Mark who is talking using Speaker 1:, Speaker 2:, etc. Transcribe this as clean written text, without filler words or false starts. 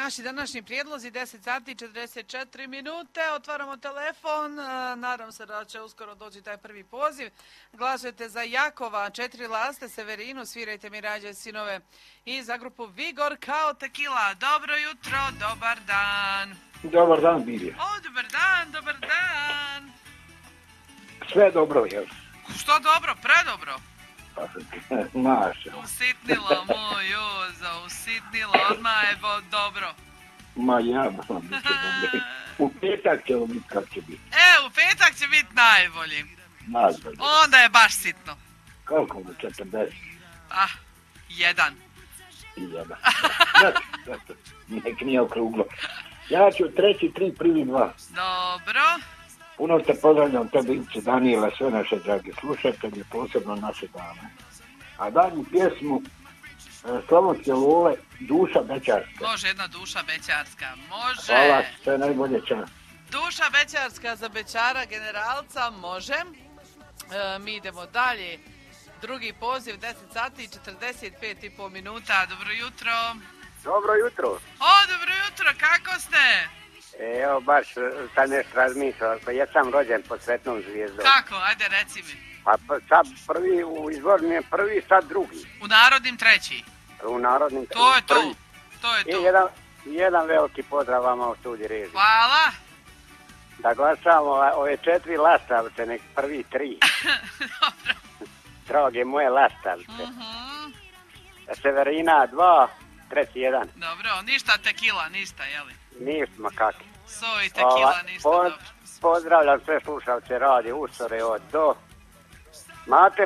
Speaker 1: naši današnji prijedlozi, 10 sati 44 minute. Otvaramo telefon, nadam se da će uskoro doći taj prvi poziv. Glasujete za Jakova, 4 laste, Severinu, svirajte mi rađe sinove i za grupu Vigor kao Tekila. Dobro jutro, dobar dan.
Speaker 2: Dobar dan, Bilje.
Speaker 1: O, dobar dan, dobar dan.
Speaker 2: Sve dobro, jel?
Speaker 1: Što dobro, predobro.
Speaker 2: Maša.
Speaker 1: Usitnila moj Joza, usitnila, odmah je dobro.
Speaker 2: Ma ja, u petak ćemo biti kako će biti.
Speaker 1: U petak će biti najbolji.
Speaker 2: Najbolji.
Speaker 1: Onda je baš sitno.
Speaker 2: Koliko mu 40?
Speaker 1: Jedan.
Speaker 2: I jedan. Znači, nek nije okruglo. Ja ću 3, 3, prvi 2.
Speaker 1: Dobro.
Speaker 2: Puno te pozdravljam tebe, Ivice, Danijela, sve naše drage slušatelje, posebno naše dame. A danju pjesmu Slavonske Lole, Duša Bećarska.
Speaker 1: Može jedna Duša Bećarska, može.
Speaker 2: Hvala, sve najbolje čas.
Speaker 1: Duša Bećarska za Bećara generalca, može. Mi idemo dalje. Drugi poziv, 10 sati i 45,5 minuta. Dobro jutro.
Speaker 3: Dobro jutro.
Speaker 1: Dobro jutro, kako ste?
Speaker 3: Evo, baš sad nešto razmišljao, pa ja sam rođen pod Svetnom zvijezdom.
Speaker 1: Kako? Ajde, reci mi.
Speaker 3: Pa sad prvi, u izvornim je prvi, sad drugi.
Speaker 1: U narodnim treći.
Speaker 3: U narodnim treći.
Speaker 1: To je to. To je to.
Speaker 3: Jedan veliki pozdrav vama u studiju režiji.
Speaker 1: Hvala.
Speaker 3: Da glasamo ove 4 lastavce, nek prvi 3.
Speaker 1: Dobro.
Speaker 3: Droge moje lastavce. Severina 2, treći 1.
Speaker 1: Dobro, ništa tekila, ništa, jeli?
Speaker 3: Nismo kakvi.
Speaker 1: So i tekila, ništa, dobro.
Speaker 3: Pozdravljam sve slušalce radi Usore od do. Mate